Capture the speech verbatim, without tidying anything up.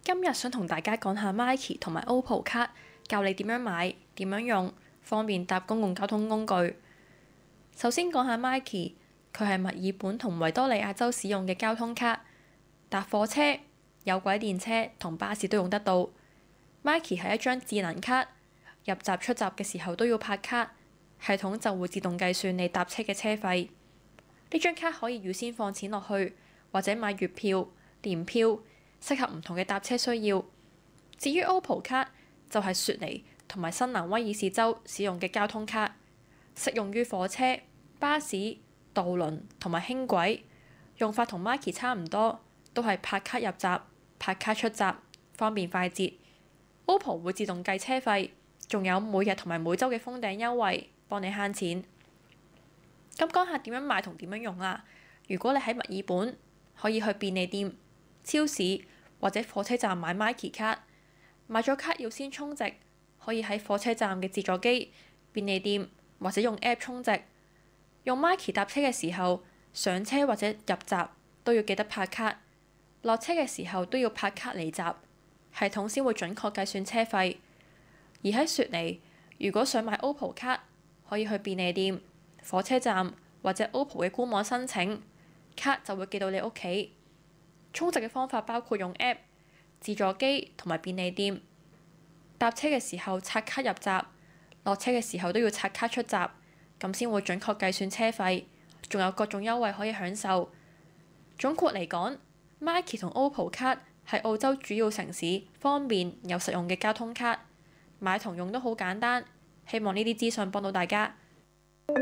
今日想同大家講下 Myki 同埋 OPPO 卡，教你點樣買、點樣用，方便搭公共交通工具。首先講下 Myki， 佢係墨爾本同維多利亞州使用嘅交通卡，搭火車、有軌電車同巴士都用得到。Myki 係一張智能卡，入閘出閘嘅時候都要拍卡，系統就會自動計算你搭車嘅車費。呢張卡可以預先放錢落去，或者買月票、年票，適合唔同嘅搭車需要。至於 OPPO 卡就係雪梨同埋新南威爾士州使用嘅交通卡，適用於火車、巴士、渡輪同埋輕軌，用法同 Myki 差唔多，都係拍卡入閘、拍卡出閘，方便快捷。OPPO 會自動計車費，仲有每日同埋每週嘅封頂優惠，幫你慳錢。咁講下點樣買同點樣用啦。如果你喺墨爾本，可以去便利店、超市或者火車站買 Myki 卡。買咗卡要先充值，可以喺火車站嘅自助機、便利店或者用 App 充值。用 Myki 搭車嘅時候，上車或者入閘都要記得拍卡，落車嘅時候都要拍卡離閘，系統先會準確計算車費。而喺雪梨，如果想買 OPPO 卡，可以去便利店、火車站或者 OPPO 嘅官網申請，卡就會寄到你屋企。充值嘅方法包括用 App、自助機同埋便利店。搭車嘅時候刷卡入閘，落車嘅時候都要刷卡出閘，咁先會準確計算車費，仲有各種優惠可以享受。總括嚟講，Myki 同 OPPO 卡係澳洲主要城市方便又實用嘅交通卡，買同用都好簡單。希望呢啲資訊幫到大家。